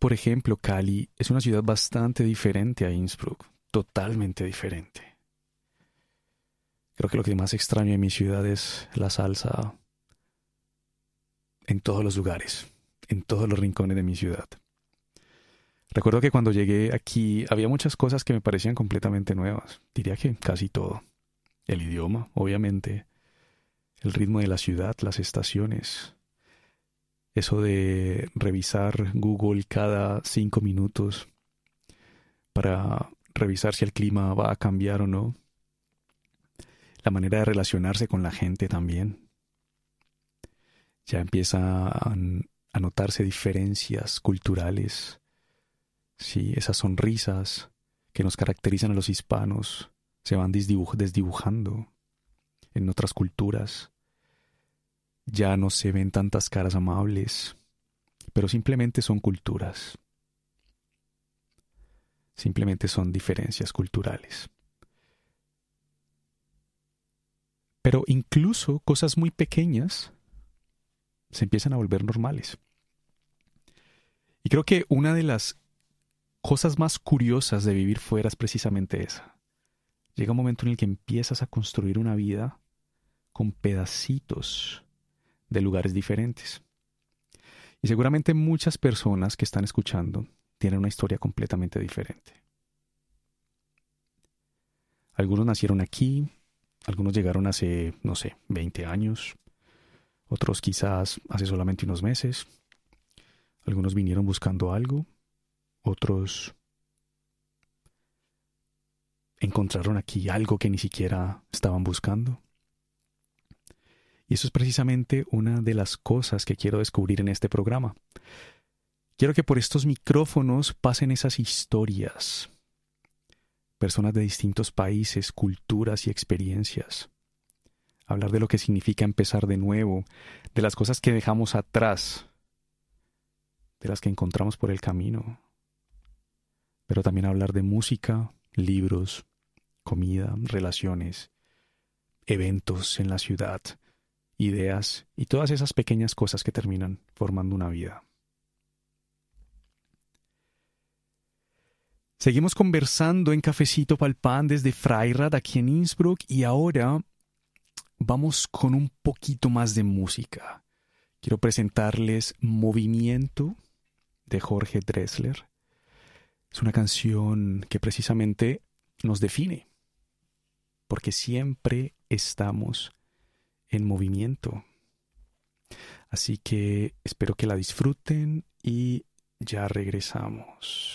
por ejemplo, Cali es una ciudad bastante diferente a Innsbruck, totalmente diferente. Creo que lo que más extraño de mi ciudad es la salsa en todos los lugares, en todos los rincones de mi ciudad. Recuerdo que cuando llegué aquí había muchas cosas que me parecían completamente nuevas. Diría que casi todo. El idioma, obviamente. El ritmo de la ciudad, las estaciones. Eso de revisar Google cada 5 minutos para revisar si el clima va a cambiar o no. La manera de relacionarse con la gente también. Ya empiezan a notarse diferencias culturales. Sí, esas sonrisas que nos caracterizan a los hispanos se van desdibujando en otras culturas. Ya no se ven tantas caras amables, pero simplemente son culturas. Simplemente son diferencias culturales. Pero incluso cosas muy pequeñas se empiezan a volver normales. Y creo que una de las cosas más curiosas de vivir fuera es precisamente esa. Llega un momento en el que empiezas a construir una vida con pedacitos de lugares diferentes. Y seguramente muchas personas que están escuchando tienen una historia completamente diferente. Algunos nacieron aquí, algunos llegaron hace, no sé, 20 años, otros quizás hace solamente unos meses, algunos vinieron buscando algo, otros encontraron aquí algo que ni siquiera estaban buscando. Y eso es precisamente una de las cosas que quiero descubrir en este programa. Quiero que por estos micrófonos pasen esas historias. Personas de distintos países, culturas y experiencias. Hablar de lo que significa empezar de nuevo, de las cosas que dejamos atrás, de las que encontramos por el camino. Pero también hablar de música, libros, comida, relaciones, eventos en la ciudad, ideas y todas esas pequeñas cosas que terminan formando una vida. Seguimos conversando en Cafecito Pal Pan desde Freirad aquí en Innsbruck y ahora vamos con un poquito más de música. Quiero presentarles Movimiento de Jorge Drexler. Es una canción que precisamente nos define, porque siempre estamos en movimiento. Así que espero que la disfruten y ya regresamos.